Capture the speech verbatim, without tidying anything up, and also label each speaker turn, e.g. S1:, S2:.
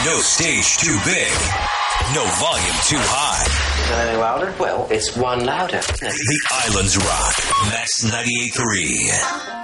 S1: No stage too big. No volume too high.
S2: Is it any louder? Well, it's one louder.
S1: The Islands Rock. Max ninety-eight point three.